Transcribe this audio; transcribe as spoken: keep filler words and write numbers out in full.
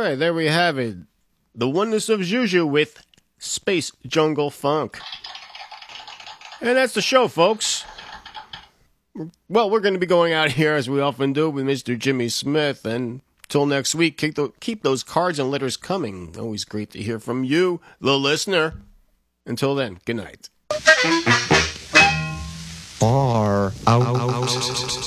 right, there we have it. The Oneness of Juju with Space Jungle Funk. And that's the show, folks. Well, we're going to be going out here, as we often do, with Mister Jimmy Smith. And till next week, keep, the, keep those cards and letters coming. Always great to hear from you, the listener. Until then, good night. Far out. out.